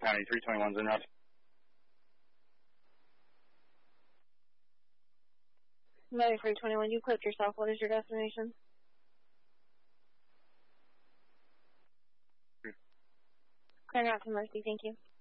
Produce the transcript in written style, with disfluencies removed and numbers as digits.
County 321's in route. Valley 321, you clipped yourself. What is your destination? Clearing out to Mercy, thank you.